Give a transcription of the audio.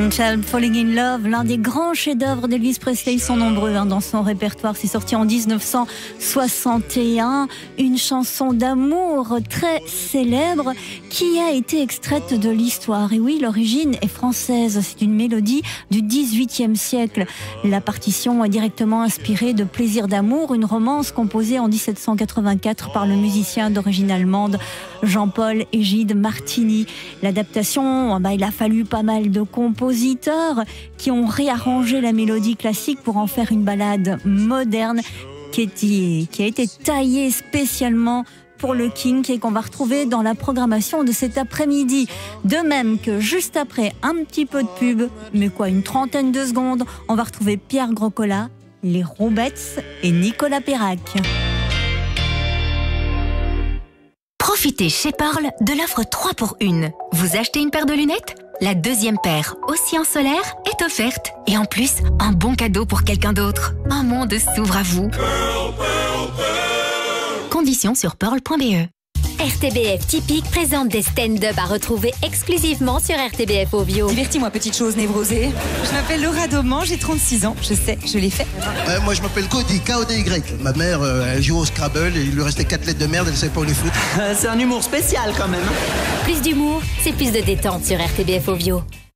Child Falling in Love, l'un des grands chefs-d'œuvre d'Elvis Presley. Ils sont nombreux dans son répertoire. C'est sorti en 1961. Une chanson d'amour très célèbre qui a été extraite de l'histoire. Et oui, l'origine est française. C'est une mélodie du XVIIIe siècle. La partition est directement inspirée de Plaisir d'amour, une romance composée en 1784 par le musicien d'origine allemande Jean-Paul Égide Martini. L'adaptation, il a fallu pas mal de compositeurs qui ont réarrangé la mélodie classique pour en faire une ballade moderne qui a été taillée spécialement pour le King et qu'on va retrouver dans la programmation de cet après-midi. De même que juste après un petit peu de pub, mais une trentaine de secondes, on va retrouver Pierre Grocola, les Roubettes et Nicolas Perrac. Profitez chez Pearl de l'offre 3 pour 1. Vous achetez une paire de lunettes ? La deuxième paire, aussi en solaire, est offerte. Et en plus, un bon cadeau pour quelqu'un d'autre. Un monde s'ouvre à vous. Pearl, Pearl, Pearl. Conditions sur pearl.be. RTBF Typique présente des stand-up à retrouver exclusivement sur RTBF Ovio. Divertis-moi, petite chose névrosée. Je m'appelle Laura Dauman, j'ai 36 ans. Je sais, je l'ai fait. Moi, je m'appelle Cody, K-O-D-Y. Ma mère, elle joue au Scrabble et il lui restait 4 lettres de merde, elle savait pas où les foutre. C'est un humour spécial quand même. Plus d'humour, c'est plus de détente sur RTBF Ovio.